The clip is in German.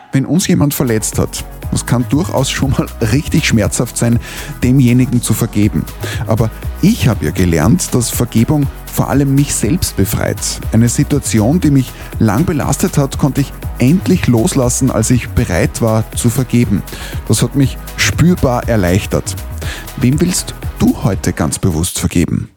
Wenn uns jemand verletzt hat, das kann durchaus schon mal richtig schmerzhaft sein, demjenigen zu vergeben. Aber ich habe ja gelernt, dass Vergebung vor allem mich selbst befreit. Eine Situation, die mich lang belastet hat, konnte ich endlich loslassen, als ich bereit war zu vergeben. Das hat mich spürbar erleichtert. Wem willst du heute ganz bewusst vergeben?